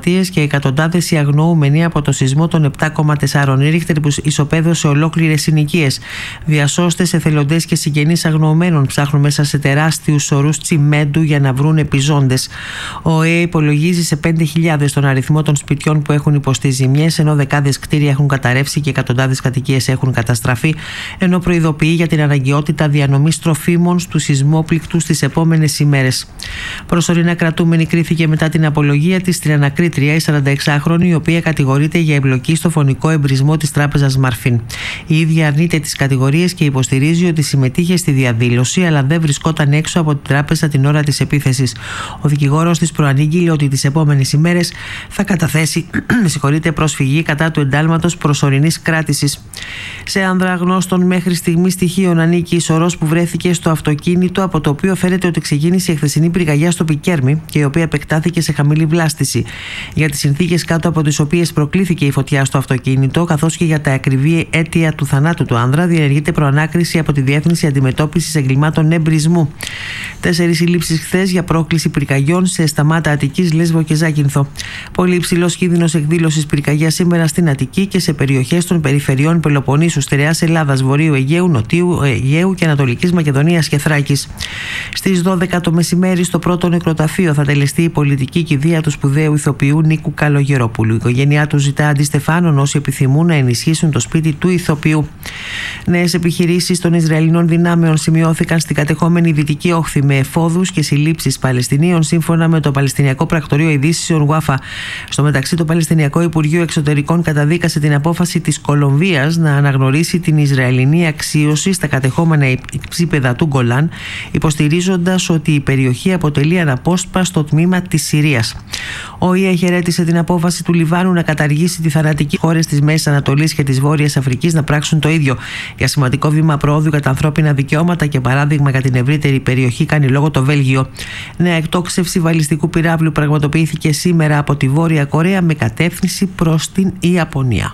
τραυματίες και εκατοντάδες οι αγνοούμενοι από το σεισμό των 7,4 Ρίχτερ που ισοπαίδωσε ολόκληρες συνοικίες. Διασώστες, εθελοντές και συγγενείς αγνοωμένων ψάχνουν μέσα σε τεράστιους σωρούς τσιμέντου για να βρουν επιζώντες. Ο ΟΕΕ υπολογίζει σε 5.000 τον αριθμό των σπιτιών που έχουν υποστεί ζημιές, ενώ δεκάδες κτίρια έχουν καταρρεύσει και εκατοντάδες κατοικίες έχουν καταστραφεί, ενώ προειδοποιεί για την αναγκαιότητα διανομής τροφίμων στους σεισμόπληκτους τις επόμενες ημέρες. Προσωρινά κρατούμενη κρίθηκε μετά την απολογία της στην ανακρίτρια, η 46χρονη, η οποία κατηγορείται για εμπλοκή στο φωνικό εμπρισμό της τράπεζας Μαρφίν. Η ίδια αρνείται τις κατηγορίες και υποστηρίζει ότι συμμετείχε στη διαδήλωση, αλλά δεν βρισκόταν έξω από την τράπεζα την ώρα της επίθεσης. Ο δικηγόρος της προανήγγειλε ότι τις επόμενες ημέρες θα καταθέσει προσφυγή κατά του εντάλματος προσωρινής κράτησης. Σε άνδρα γνώστων μέχρι στιγμή στοιχείων ανήκει η σωρός που βρέθηκε στο αυτοκίνητο, από το οποίο φαίνεται ότι ξεκίνησε η χθεσινή πυρκαγιά στο Πικέρμι και η οποία επεκτάθηκε σε χαμηλή βλάστηση. Για τις συνθήκες κάτω από τις οποίες προκλήθηκε η φωτιά στο αυτοκίνητο, καθώς και για τα ακριβή αίτια του θανάτου του άνδρα, διενεργείται προανάκριση από τη Διεύθυνση Αντιμετώπισης Εγκλημάτων Εμπρισμού. 4 συλλήψεις χθες για πρόκληση πυρκαγιών σε Σταμάτα Αττικής, Λέσβο και Ζάκυνθο. Πολύ υψηλός κίνδυνος εκδήλωσης πυρκαγιά σήμερα στην Αττική και σε περιοχές των περιφερειών Πελοποννήσου, Στερεάς Ελλάδας, Βορείου Αιγαίου, Νοτιού Αιγαίου και Ανατολικής Μακεδονίας και Θράκης. Στις 12 το μεσημέρι, στο πρώτο νεκροταφείο, θα τελεστεί η πολιτική κηδεία του σπουδαίου ηθοποιού Νίκου Καλογερόπουλου. Η οικογένειά του ζητά αντιστεφάνων όσοι επιθυμούν να ενισχύσουν το σπίτι του ηθοποιού. Νέες επιχειρήσεις των Ισραηλινών δυνάμεων σημειώθηκαν στην κατεχόμενη Δυτική Όχθη με εφόδους και συλλήψεις Παλαιστινίων, σύμφωνα με το Παλαιστινιακό Πρακτορείο Ειδήσεων Γουάφα. Στο μεταξύ, το Παλαιστινιακό Υπουργείο Εξωτερικών καταδίκασε την απόφαση της Κολομβίας να αναγνωρίσει την Ισραηλινή αξίωση στα κατεχόμενα υψίπεδα του Γκολάν, υποστηρίζοντας ότι η περιοχή αποτελεί αναπόσπαστο τμήμα της Συρίας. Ο ΙΕ χαιρέτησε την απόφαση του Λιβάνου να καταργήσει τη θανατική. Χώρες της Μέσης Ανατολής και της Βόρειας Αφρικής να πράξουν το ίδιο. Για σημαντικό βήμα προόδου για τα ανθρώπινα δικαιώματα και παράδειγμα για την ευρύτερη περιοχή κάνει λόγο το Βέλγιο. Νέα εκτόξευση βαλιστικού πυράβλου πραγματοποιήθηκε σήμερα από τη Βόρεια Κορέα με κατεύθυνση προς την Ιαπωνία.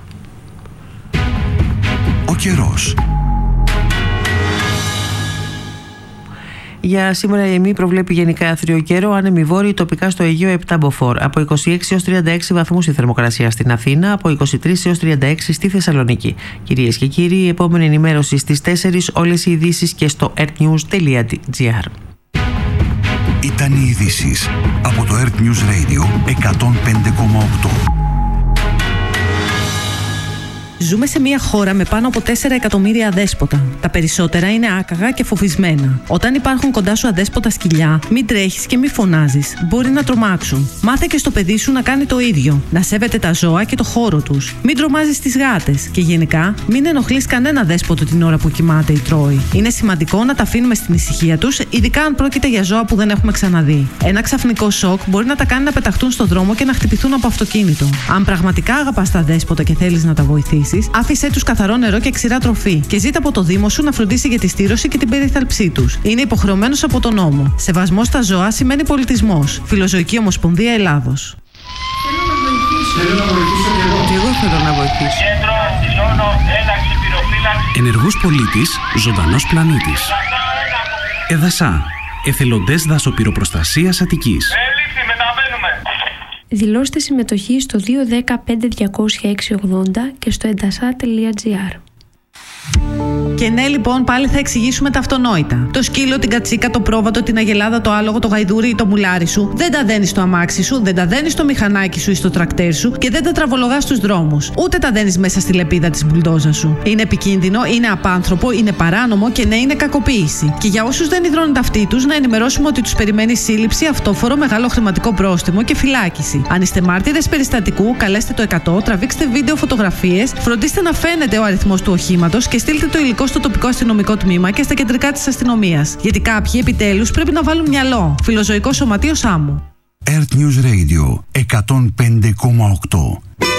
Ο καιρός. Για σήμερα η ΕΜΗ προβλέπει γενικά άθριο καιρό, άνεμοι βόρειοι, τοπικά στο Αιγαίο 7 μποφόρ. Από 26 έως 36 βαθμούς η θερμοκρασία στην Αθήνα, από 23 έως 36 στη Θεσσαλονίκη. Κυρίες και κύριοι, η επόμενη ενημέρωση στις 4, όλες οι ειδήσεις και στο earthnews.gr. Ήταν οι ειδήσεις από το Earth News Radio 105,8. Ζούμε σε μια χώρα με πάνω από 4 εκατομμύρια αδέσποτα. Τα περισσότερα είναι άκαγα και φοβισμένα. Όταν υπάρχουν κοντά σου αδέσποτα σκυλιά, μην τρέχεις και μην φωνάζεις. Μπορεί να τρομάξουν. Μάθε και στο παιδί σου να κάνει το ίδιο. Να σέβεται τα ζώα και το χώρο τους. Μην τρομάζεις τις γάτες. Και γενικά, μην ενοχλείς κανένα δέσποτο την ώρα που κοιμάται ή τρώει. Είναι σημαντικό να τα αφήνουμε στην ησυχία τους, ειδικά αν πρόκειται για ζώα που δεν έχουμε ξαναδεί. Ένα ξαφνικό σοκ μπορεί να τα κάνει να πεταχτούν στο δρόμο και να χτυπηθούν από αυτοκίνητο. Αν πραγματικά αγαπάς τα δέσποτα και θέλεις να τα βοηθήσεις, άφησέ τους καθαρό νερό και ξηρά τροφή και ζήτα από το Δήμο σου να φροντίσει για τη στήρωση και την περιθάλψή τους. Είναι υποχρεωμένος από τον νόμο. Σεβασμός στα ζώα σημαίνει πολιτισμός. Φιλοζωική Ομοσπονδία Ελλάδος. Θέλω να βοηθήσω Και εγώ θέλω να βοηθήσω. Κέντρο, ζώνο, ένταξη, πυροφύλαξη. Ενεργός πολίτης, ζωντανός πλανήτης. Εδασά. Εθελοντές δασοπυροπροστασίας Αττικής. Έληξη, μεταβαίνουμε. Δηλώστε συμμετοχή στο 210-5-200-680 και στο edasa.gr. Και ναι, λοιπόν, πάλι θα εξηγήσουμε τα αυτονόητα. Το σκύλο, την κατσίκα, το πρόβατο, την αγελάδα, το άλογο, το γαϊδούρι ή το μουλάρι σου δεν τα δένεις στο αμάξι σου, δεν τα δένεις στο μηχανάκι σου ή στο τρακτέρ σου και δεν τα τραβολογάς στους δρόμους. Ούτε τα δένεις μέσα στη λεπίδα της μπουλντόζα σου. Είναι επικίνδυνο, είναι απάνθρωπο, είναι παράνομο και ναι, είναι κακοποίηση. Και για όσους δεν υδρώνουν τα αυτοί τους, να ενημερώσουμε ότι τους περιμένει σύλληψη, αυτόφορο, μεγάλο χρηματικό πρόστιμο και φυλάκιση. Αν είστε μάρτυρες περιστατικού, καλέστε το 100, τραβήξτε βίντεο, φωτογραφίες, φροντίστε να φαίνεται ο αριθμός του οχήματος και στείλτε το υλικό στο τοπικό αστυνομικό τμήμα και στα κεντρικά της αστυνομίας. Γιατί κάποιοι επιτέλους πρέπει να βάλουν μυαλό. Φιλοζωικό Σωματείο Σάμου. Earth News Radio 105,8.